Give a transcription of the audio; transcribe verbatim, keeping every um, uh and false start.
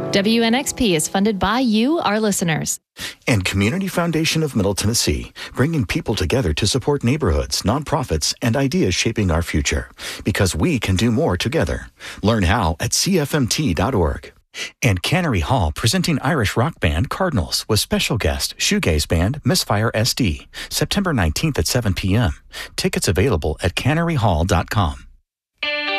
W N X P is funded by you, our listeners. And Community Foundation of Middle Tennessee, bringing people together to support neighborhoods, nonprofits, and ideas shaping our future. Because we can do more together. Learn how at C F M T dot org. And Cannery Hall presenting Irish rock band Cardinals with special guest shoegaze band Misfire S D, September nineteenth at seven p.m. Tickets available at cannery hall dot com.